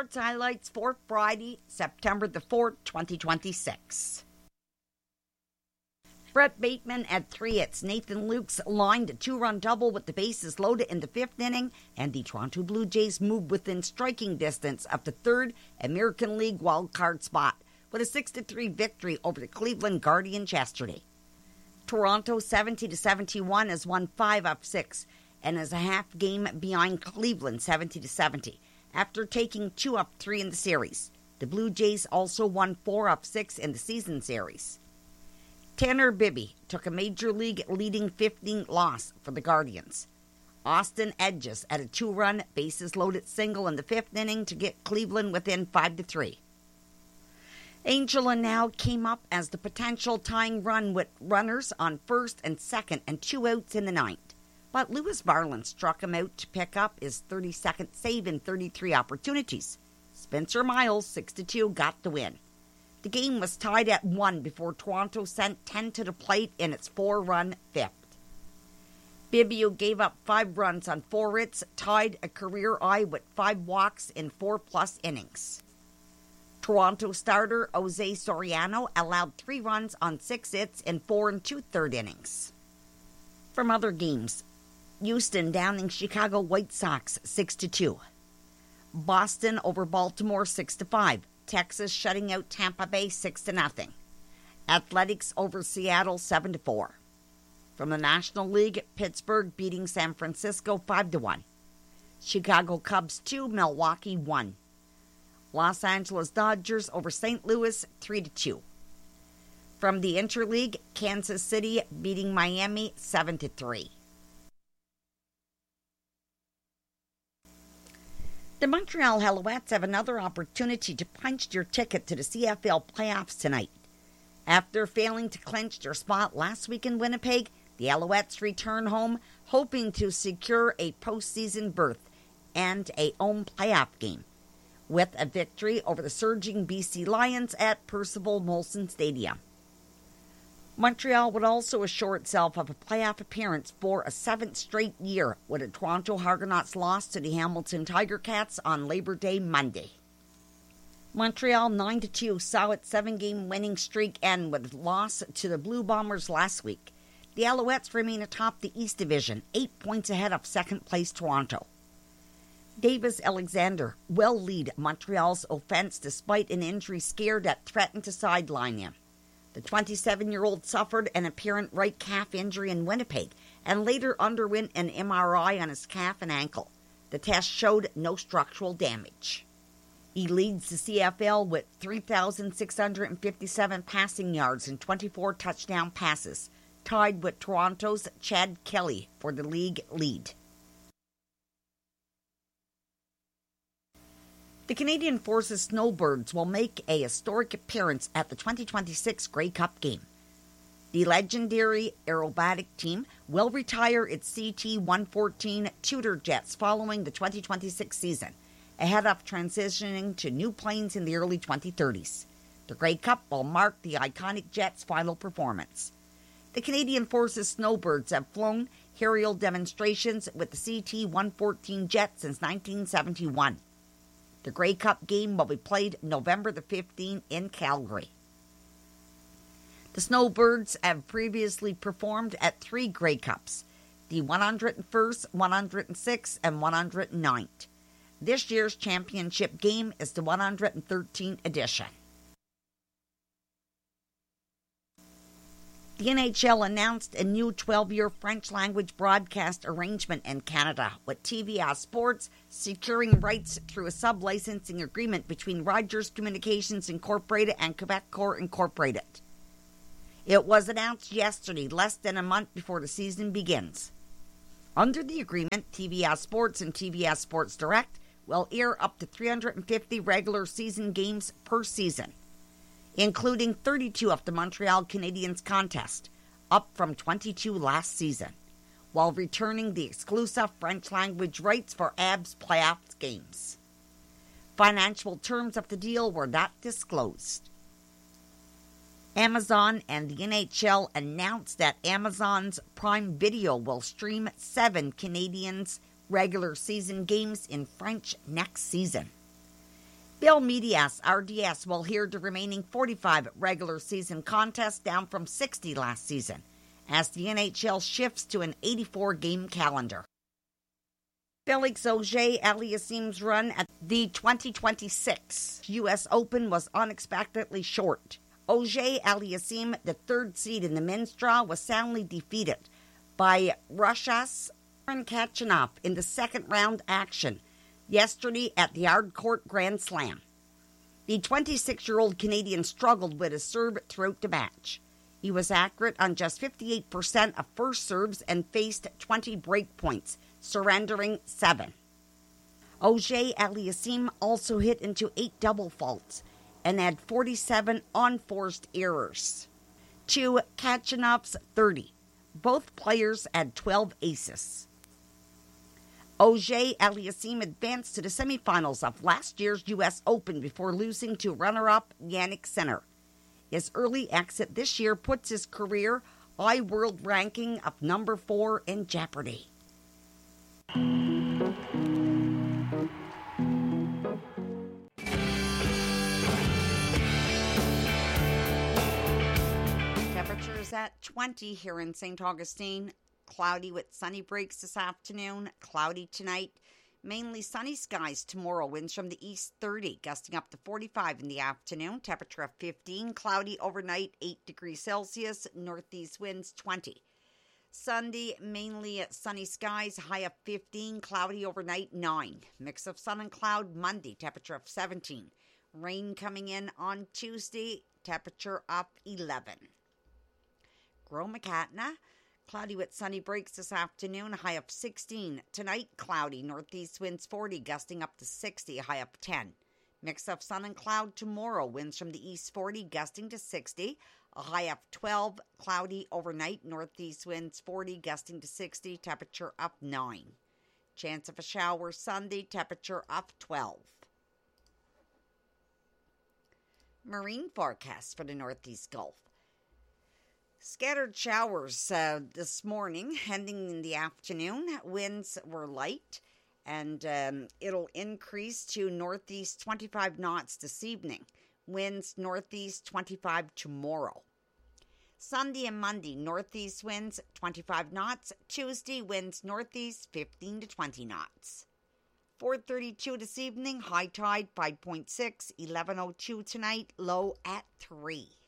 sports highlights for Friday, September the 4th, 2026. Brett Bateman at 3 hits. Nathan Lukes lined a 2-run double with the bases loaded in the 5th inning, and the Toronto Blue Jays moved within striking distance of the 3rd American League wildcard spot with a 6-3 victory over the Cleveland Guardians yesterday. Toronto 70-71 has won 5 of 6 and is a half game behind Cleveland 70-70 after taking 2 of 3 in the series. The Blue Jays also won 4 of 6 in the season series. Tanner Bibby took a Major League leading 15 loss for the Guardians. Austin Edges had a 2-run bases loaded single in the 5th inning to get Cleveland within 5-3. Angel and Now came up as the potential tying run with runners on first and second and 2 outs in the 9th. But Lewis Varland struck him out to pick up his 32nd save in 33 opportunities. Spencer Miles, 6-2, got the win. The game was tied at 1 before Toronto sent 10 to the plate in its 4-run 5th. Bibby, who gave up 5 runs on 4 hits, tied a career high with 5 walks in 4+ innings. Toronto starter Jose Soriano allowed 3 runs on 6 hits in 4 2/3 innings. From other games, Houston downing Chicago White Sox 6-2. Boston over Baltimore 6-5. Texas shutting out Tampa Bay 6-0. Athletics over Seattle 7-4. From the National League, Pittsburgh beating San Francisco 5-1. Chicago Cubs 2, Milwaukee 1. Los Angeles Dodgers over St. Louis 3-2. From the Interleague, Kansas City beating Miami 7-3. The Montreal Alouettes have another opportunity to punch their ticket to the CFL playoffs tonight. After failing to clinch their spot last week in Winnipeg, the Alouettes return home hoping to secure a postseason berth and a home playoff game, with a victory over the surging BC Lions at Percival Molson Stadium. Montreal would also assure itself of a playoff appearance for a 7th straight year with a Toronto Argonauts loss to the Hamilton Tiger Cats on Labor Day Monday. Montreal 9-2 saw its 7-game winning streak end with a loss to the Blue Bombers last week. The Alouettes remain atop the East Division, 8 points ahead of second-place Toronto. Davis Alexander will lead Montreal's offense despite an injury scare that threatened to sideline him. The 27-year-old suffered an apparent right calf injury in Winnipeg and later underwent an MRI on his calf and ankle. The test showed no structural damage. He leads the CFL with 3,657 passing yards and 24 touchdown passes, tied with Toronto's Chad Kelly for the league lead. The Canadian Forces Snowbirds will make a historic appearance at the 2026 Grey Cup game. The legendary aerobatic team will retire its CT-114 Tudor jets following the 2026 season, ahead of transitioning to new planes in the early 2030s. The Grey Cup will mark the iconic jet's final performance. The Canadian Forces Snowbirds have flown aerial demonstrations with the CT-114 jet since 1971. The Grey Cup game will be played November the 15th in Calgary. The Snowbirds have previously performed at 3 Grey Cups, the 101st, 106th, and 109th. This year's championship game is the 113th edition. The NHL announced a new 12-year French-language broadcast arrangement in Canada, with TVA Sports securing rights through a sub-licensing agreement between Rogers Communications Incorporated and Quebecor Incorporated. It was announced yesterday, less than a month before the season begins. Under the agreement, TVA Sports and TVA Sports Direct will air up to 350 regular season games per season, including 32 of the Montreal Canadiens contest, up from 22 last season, while returning the exclusive French-language rights for Habs playoff games. Financial terms of the deal were not disclosed. Amazon and the NHL announced that Amazon's Prime Video will stream 7 Canadiens regular season games in French next season. Bill Medias, RDS, will hear the remaining 45 regular season contests, down from 60 last season, as the NHL shifts to an 84-game calendar. Felix Auger-Aliassime's run at the 2026 U.S. Open was unexpectedly short. Auger-Aliassime, the third seed in the men's draw, was soundly defeated by Russia's Karen Khachanov in the second-round action yesterday at the Ardcourt Grand Slam. The 26-year-old Canadian struggled with his serve throughout the match. He was accurate on just 58% of first serves and faced 20 break points, surrendering 7. Auger-Aliassime also hit into 8 double faults and had 47 unforced errors to Khachanov's 30. Both players had 12 aces. Auger-Aliassime advanced to the semifinals of last year's U.S. Open before losing to runner-up Jannik Sinner. His early exit this year puts his career world ranking of number 4 in jeopardy. Temperatures at 20 here in St. Augustine. Cloudy with sunny breaks this afternoon. Cloudy tonight. Mainly sunny skies tomorrow. Winds from the east 30, gusting up to 45 in the afternoon. Temperature of 15. Cloudy overnight, 8 degrees Celsius. Northeast winds 20. Sunday, mainly sunny skies. High of 15. Cloudy overnight, 9. Mix of sun and cloud Monday. Temperature of 17. Rain coming in on Tuesday. Temperature up 11. Gromacatna. Cloudy with sunny breaks this afternoon, high of 16. Tonight, cloudy, northeast winds 40, gusting up to 60, high of 10. Mix of sun and cloud tomorrow, winds from the east 40, gusting to 60, a high of 12. Cloudy overnight, northeast winds 40, gusting to 60, temperature up 9. Chance of a shower Sunday, temperature up 12. Marine forecast for the Northeast Gulf. Scattered showers this morning, ending in the afternoon. Winds were light, and it'll increase to northeast 25 knots this evening. Winds northeast 25 tomorrow. Sunday and Monday, northeast winds 25 knots. Tuesday, winds northeast 15 to 20 knots. 4:32 this evening, high tide 5.6, 11:02 tonight, low at 3.